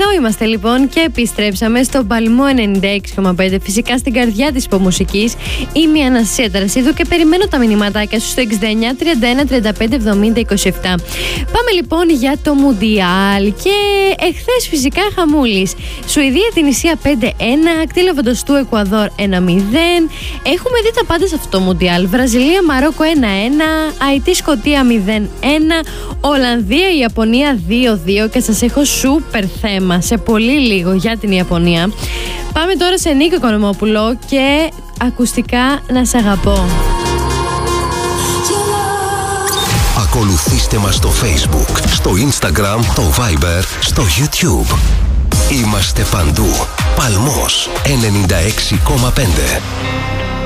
είμαστε λοιπόν και επιστρέψαμε στο Παλμό 96,5. Φυσικά στην καρδιά της υπομουσικής. Είμαι η Αναστασία Ταρασίδου και περιμένω τα μηνυματάκια σου στο 69 31 35 70 27. Πάμε λοιπόν για το Μουντιάλ. Και εχθές φυσικά χαμούλης. Σουηδία την Ισία 5-1, Ακτήλα Βαντοστού Εκουαδόρ 1-0. Έχουμε δει τα πάντα σε αυτό το Μουντιάλ. Βραζιλία Μαρόκο 1-1, Αϊτή Σκωτία 0-1, Ολλανδία Ιαπωνία 2-2 και σας έχω σούπερ θέμα σε πολύ λίγο για την Ιαπωνία. Πάμε τώρα σε Νίκο Οικονομόπουλο και ακουστικά να σ' αγαπώ. Ακολουθήστε μας στο Facebook, στο Instagram, το Viber, στο YouTube. Είμαστε παντού. Παλμός 96,5.